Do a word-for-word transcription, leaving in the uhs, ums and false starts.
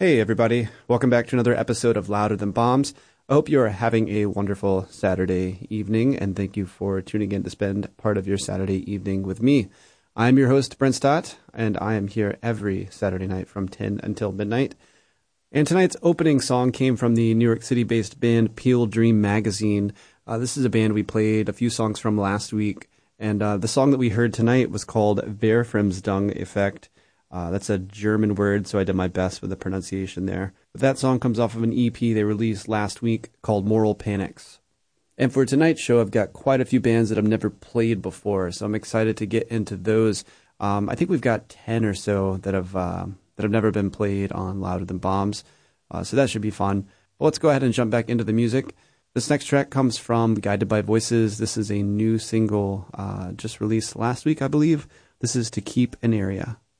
Hey everybody, welcome back to another episode of Louder Than Bombs. I hope you are having a wonderful Saturday evening, and thank you for tuning in to spend part of your Saturday evening with me. I'm your host, Brent Stott, and I am here every Saturday night from ten until midnight. And tonight's opening song came from the New York City-based band Peel Dream Magazine. Uh, this is a band we played a few songs from last week, and uh, the song that we heard tonight was called Verfremsdung Effect. Uh, that's a German word, so I did my best with the pronunciation there. But that song comes off of an E P they released last week called Moral Panics. And for tonight's show, I've got quite a few bands that I've never played before, so I'm excited to get into those. Um, I think we've got ten or so that have uh, that have never been played on Louder Than Bombs, uh, so that should be fun. But let's go ahead and jump back into the music. This next track comes from Guided by Voices. This is a new single uh, just released last week, I believe. This is To Keep an Area.